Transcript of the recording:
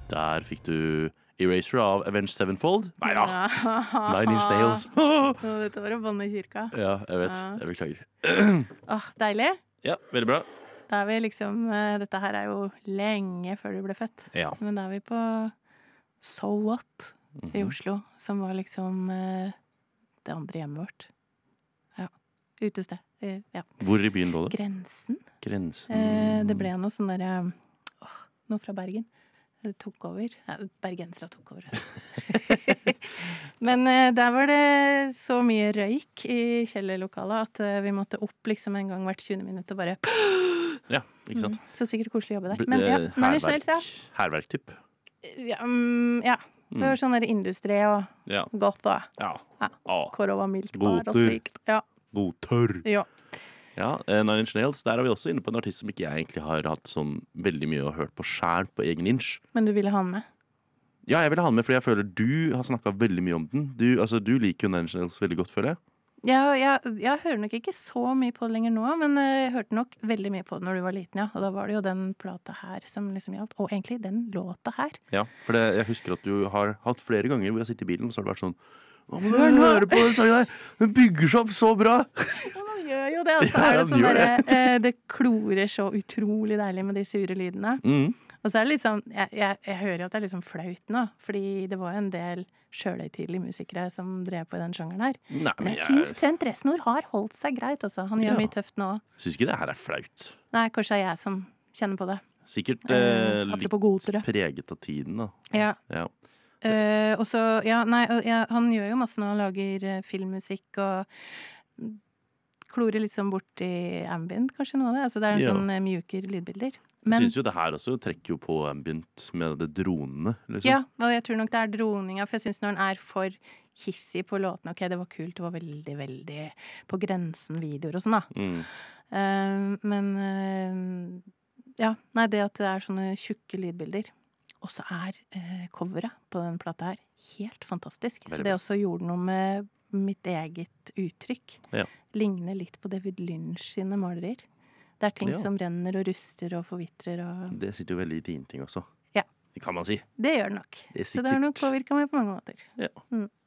Der fikk du Eraser av Avenged Sevenfold. Neida, Nine Inch Nails. Dette var å banne i kirka. Ja, jeg vet. Jeg beklager. Deilig. Ja, veldig bra. Da er vi liksom, dette her er jo lenge før du ble født. Ja. Men da er vi på So What i Oslo, som var liksom det andre hjemmet vårt. Ja, utested. Ja. Hvor i byen lå det? Grensen. Grensen. Det ble noe sånn der, noe fra Bergen. Det tok over. Ja, bergensere tok over. Men der var det så mye røyk i kjellerlokalet at vi måtte opp liksom en gang hvert 20 minutter og bare... Ja, ikke sant? Så sikkert koselig å jobbe der. Men ja, Nine Inch Nails, ja. Herverk-typ. Ja, det var sånn der industri og godt og korova milk bar og slikt. Ja. Godtørr. Ja. Ja, Nine Inch Nails, der er vi også inne på en artist som ikke jeg egentlig har hatt sånn veldig mye å hørt på selv på egen inch. Men du ville ha den med? Ja, jeg ville ha den med, fordi jeg føler du har snakket veldig mye om den. Du liker jo Nine Inch Nails veldig godt, føler jeg. Ja, jeg hører nok ikke så mye på det lenger nå, men jeg hørte nok veldig mye på det når du var liten, ja. Og da var det jo den plata her som liksom gjaldt. Og egentlig den låta her. Ja, for jeg husker at du har hatt flere ganger hvor jeg sitter i bilen, og så har det vært sånn, må du høre på den sangen der? Den bygger seg opp så bra! Gjør jo det, altså er det sånn der, det klorer så utrolig deilig med de sure lydene. Og så er det liksom, jeg hører jo at det er liksom flaut nå, fordi det var en del selvhøytidelige musikere som drev på i den sjangeren her. Nei, men jeg synes Trent Reznor har holdt seg greit også. Han gjør mye tøft nå. Synes ikke det her er flaut. Nei, kanskje er jeg som kjenner på det. Sikkert litt preget av tiden da. Ja. Og så, han gjør jo masse nå, han lager filmmusikk og klorer litt sånn bort i ambient, kanskje noe av det. Altså det er en sånn mjuker lydbilder. Men jeg synes jo det her også trekker jo på ambient med det dronene, liksom. Ja, og jeg tror nok det er droninga, for jeg synes når den er for hissig på låten, ok, det var kult, det var veldig, veldig på grensen videoer og sånn da. Men det at det er sånne tjukke lydbilder, og så er coveret på den plata her helt fantastisk. Så det også gjorde noe med mitt eget uttrykk. Ligner litt på David Lynch sine malerier. Det er ting som renner og ruster og forvitrer. Det sitter jo veldig i dine ting også. Ja. Det kan man si. Det gjør det nok. Så det har nok påvirket meg på mange måter. Ja.